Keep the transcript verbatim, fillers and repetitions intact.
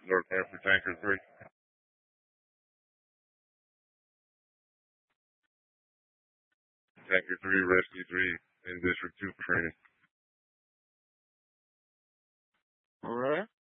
North Air for Tanker three. Tanker three, Rescue three, in District two for training. All right.